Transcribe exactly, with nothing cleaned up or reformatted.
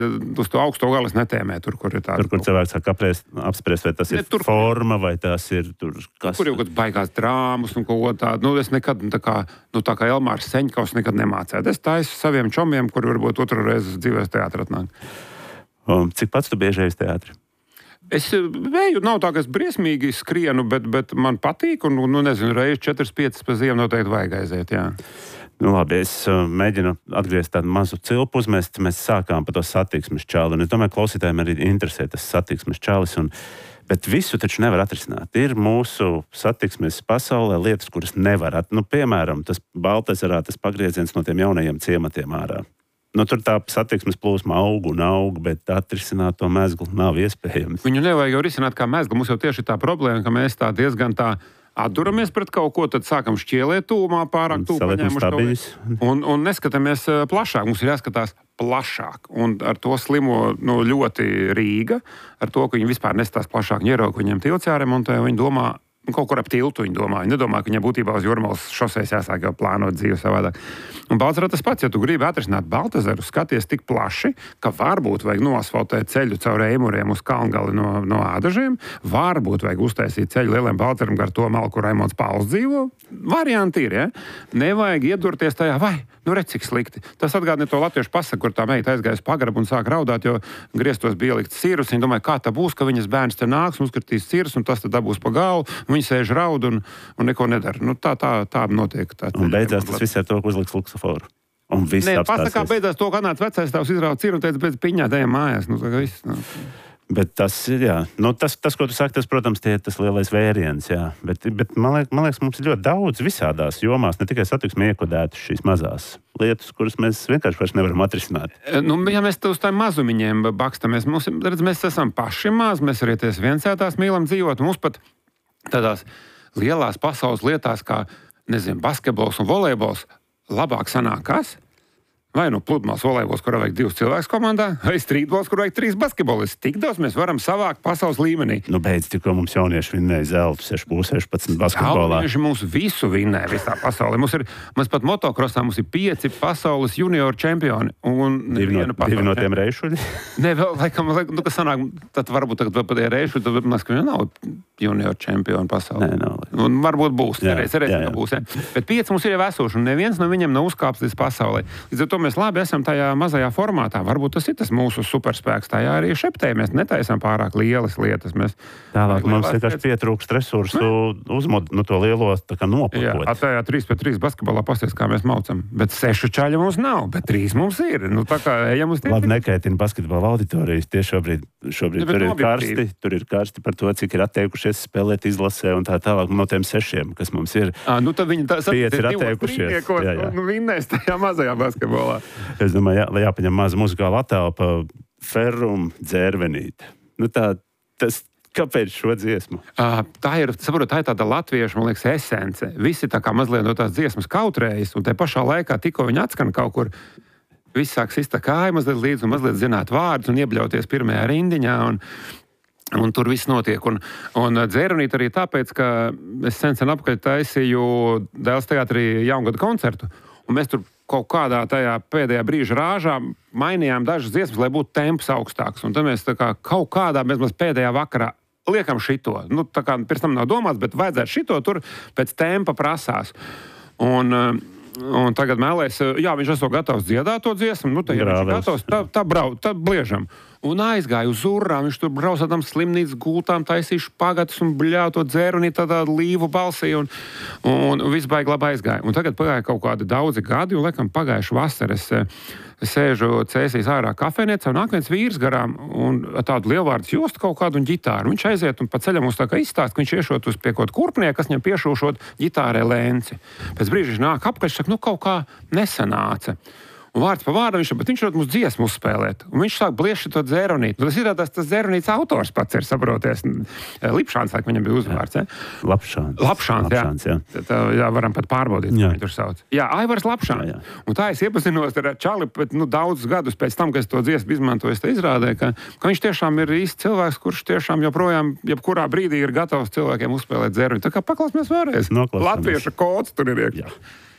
uz to augsto galas netēmē, tur, kur ir tāda. Tur, kur cilvēks sāk apspriest, apspriest, vai tas Ne, ir tur, forma, vai tas ir tur kas. Kur jau kāds baigās drāmas un ko tādu. Nu, es nekad, tā kā, nu, tā kā Elmārs Seņkaus nekad nemācēju. Es taisu saviem čomiem, kuri varbūt otru reizi dzīvēs teātrā atnāk. Um, cik pats tu bieži ej uz teātri? Es vēju, nav tā, ka es briesmīgi skrienu, bet, bet man patīk, un, nu, nezinu, reizi četras, piecas pa ziemu noteikti vajag aiziet, jā. Nu, labi, es uh, mēģinu atgriezt tādu mazu cilpu uzmest. Mēs sākām par to satiksmes čāli, un es domāju, klausītājiem arī interesē tas satiksmes čālis, un, bet visu taču nevar atrisināt. Ir mūsu satiksmes pasaulē lietas, kuras nevar at... Nu, piemēram, tas Baltezerā, tas pagrieziens no tiem jaunajiem ciematiem ārā. Nu, tur tā satiksmes plūsma aug un aug, bet atrisināt to mezglu nav iespējams. Viņu nevajag jau risināt kā mezglu. Mums jau tieši tā problēma, ka mēs tā diezgan tā atduramies pret kaut ko, tad sākam šķielēt tūmā, pārāk tūmā paņēmuši un, un neskatāmies plašāk. Mums ir jāskatās plašāk. Un ar to slimo nu, ļoti Rīga, ar to, ka viņi vispār nestās plašāk ņero, ka viņiem tilts jāremontē, viņi domā, kaut kur ap tiltu viņi domā. Viņi nedomā, ka viņiem būtībā uz Jūrmalas šoseis jāsāk jau plānot dzīvi savādāk. Un Baltezerā tas pats, ja tu gribi atrisināt Baltezeru, skaties tik plaši, ka varbūt vajag noasfaltēt ceļu caur Eimuriem uz Kalngali no, no Ādažiem, varbūt vajag uztaisīt ceļu lieliem Baltezeram gar to malu, kur Raimonds Pauls dzīvo. Varianti ir, ja? Nevajag iedurties tajā, vai, nu redz, cik slikti. Tas atgādina to latviešu pasaku, kur tā meita aizgājas pagrabu un sāk raudāt, jo griestos bija ielikt sirus. Viņa domāja, kā tā būs, ka viņas bērns te nāks un uzkritīs sirus, un tas te dabūs pa galvu. Viņi sēž raud un, un neko nedara. Nu, tā, tā, tā notiek. Tā, un beidzās tas viss ar to, ka uzliks luksuforu. Un viss Nē, apstāsies. Pasakā beidzās to, ka nāc vecais tavs izrauc ciru un teica, pēc piņā dējam mājās. Nu, tā kā viss. Nu. Bet tas ir, jā. Nu, tas, tas, ko tu saki, tas, protams, tie ir tas lielais vēriens, jā. Bet, bet man, liek, man liekas, mums ir ļoti daudz visādās jomās, ne tikai satiksmē iekodētas šīs mazās lietas, kuras mēs vienkārši vairs nevaram atrisināt. Nu, ja mēs uz tādiem mazumiņiem bakstamies, mums, redz, mēs esam paši maz, mēs arī ties viensētās mīlam dzīvot. Mums pat tādās lielās pasaules lietās, kā, nezinu, basketbols un volejbols, labāk sanāk kas? Vai nu pludmales volejbols, kurā vajag divus cilvēkus komandā, vai strītbols, kur vajag trīs basketbolisti. Tik daudz mēs varam savākt pasaules līmenī. Nu, beidz, tikko mums jaunieši vinnēja zeltu sešpadsmit basketbolā. Jaunieši mums visu vinnēja visā pasaulē. Mums ir, mums pat motokrosā mums ir pieci pasaules junioru čempioni. Un divi no, divi no tiem reišuļi? Nē, vēl, laikam, laikam, nu, kas sanāk, tad varbūt tagad vēl pat tie reišuļi, tad mēs, ka nav junioru čempioni pasaulē. Nē, nav. Un varbūt būs, jā, cerēs, cerēs, jā, jā. ka būs. Ja? Bet pieci mums ir jau esoši, un neviens no viņiem nav uzkāpis līdz pasaulē. Līdz ar to mēs labi esam tajā mazajā formātā. Varbūt tas ir tas mūsu superspēks. Tajā arī šeptē mēs netaisam pārāk lielas lietas. Mēs tālāk mums vienkārši pietrūkst resursu uzmod, nu, to lielo tā kā nopakot. Jā, tajā trīs pret trīs basketbolā pasties, kā mēs maucam. Bet sešu čaļu mums nav, bet trīs mums ir. Nu, tā kā ejam uz tiem. Labi, nekaitina basketbola auditorijas. Tieši šobrīd, šobrīd ja, tur ir objektīvi. karsti. Tur ir karsti par to, cik ir atteikušies spēlēt izlasē un tā tālāk. No tiem sešiem, kas mums ir, à, nu, viņi tā, pieci ir atteikušies. Jā, jā. Un vinnēs tajā mazajā basketbolā. Es domāju, jā, jāpaņem maza muzikāla attēlpa Ferrum dzērvenīte. Nu tā, tas, kāpēc šo dziesmu? Uh, tā ir, saprot, tā ir tāda latviešu, man liekas, esence. Visi tā kā mazliet no tās dziesmas kautrējas, un te pašā laikā tikko viņi atskan kaut kur, viss sāks izta kāja mazliet līdz un mazliet zināt vārdus un iebļauties pirmajā rindiņā, un, un tur viss notiek. Un, un dzērvenīte arī tāpēc, ka es sen sen apkaļ taisīju Dēls teātrī jaungada koncertu, un mēs tur kaut kādā tajā pēdējā brīža rāžā mainījām dažas dziesmas, lai būtu temps augstāks. Un tad mēs tā kā kaut kādā mēs mēs pēdējā vakarā liekam šito. Nu, tā kā pirms tam nav domāts, bet vajadzētu šito tur pēc tempa prasās. Un, un tagad mēlēs, jā, viņš esot gatavs dziedāt to dziesmu, nu, tā, ja viņš gatavs, tā, tā brau, tā bliežam. Un aizgāja uz urrām, viņš tur brauc tādām slimnīcas gultām, taisīja špagatus un bļāv to dzēruni tādā līvu balsī, un, un, un viss baigi labi aizgāja. Un tagad pagāja kaut kādi daudzi gadi, un, laikam, pagājuši vasar es, es sēžu Cēsīs ārā kafejnīcā, un nāk viens vīrs garām, un tādu lielvārdas jostu kaut kādu un ģitāru. Viņš aiziet un pa ceļam mums tā kā izstāst, ka viņš iešot uz pie kaut kurpnieku, kas viņam piešūšot ģitārē lēnci. Pēc brīža viņš nāk apkaļ, saka, nu kaut kā nesanāca. Un vārds pa vārdam viņš, bet viņš var mums dziesmu uzspēlēt. Un viņš sāk blieši to dzēronīti. Tas ir tas, tas dzēronīts autors pats ir, saproties. Lipšāns, laik, viņam bija uzvārds, ja? Lapšāns. Lapšāns, jā. Lapšāns, jā. Tā, tā, jā, varam pat pārbaudīt, kā viņi tur sauc. Jā, Aivars Lapšāns. Jā, jā. Un tā es iepazinos ar Čali, bet, nu, daudzus gadus pēc tam, kad es to dziesmu izmantoju, es te izrādēju, ka, ka viņš tiešām ir īsts cilvēks, kurš tiešām joprojām, jebkurā brīdī ir gatavs cilvēkiem uzspēlēt dzēronīti. Tā kā paklausmies vēlreiz. Noklausāmies. Latvieša kods tur ir iekšā.